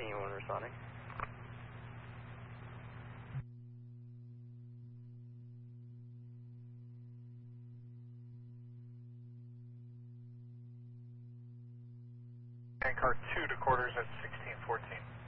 16-1 responding. And car 2 to quarters at 1614.